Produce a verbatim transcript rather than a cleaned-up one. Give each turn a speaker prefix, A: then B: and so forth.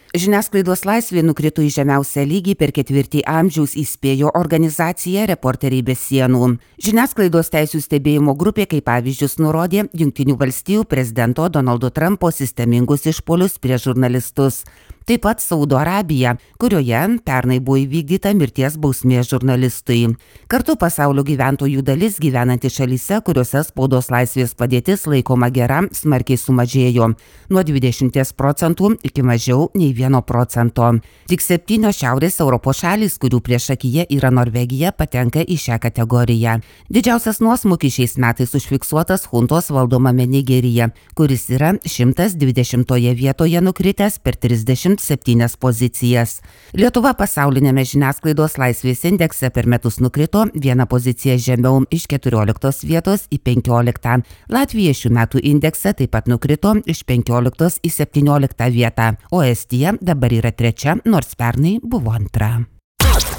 A: Žiniasklaidos laisvė nukrito į žemiausią lygį per ketvirtį amžiaus, įspėjo organizacija Reporteriai be sienų. Žiniasklaidos teisių stebėjimo grupė kaip pavyzdžius nurodė Jungtinių valstijų prezidento Donaldo Trumpo sistemingus išpuolius prieš žurnalistus. Taip pat Saudo Arabija, kurioje pernai buvo įvykdyta mirties bausmė žurnalistui. Kartu pasaulio gyventojų dalis gyvenanti šalyse, kuriuose spaudos laisvės padėtis laikoma gera, smarkiai sumažėjo nuo dvidešimties procentų iki mažiau nei vieno procento. Tik septynios Šiaurės Europos šalys, kurių priešakyje yra Norvegija, patenka į šią kategoriją. Didžiausias nuosmukis šiais metais užfiksuotas chuntos valdomame Nigerija, kuris yra šimtas dvidešimtoje vietoje nukritęs per trisdešimt septynias pozicijas. Lietuva pasaulinėme žiniasklaidos laisvės indekse per metus nukrito vieną poziciją žemiau iš keturioliktos vietos į penkioliktą. Latvija šių metų indekse taip pat nukrito iš penkioliktos į septynioliktą vietą, o Estija dabar yra trečia, nors pernai buvo antra.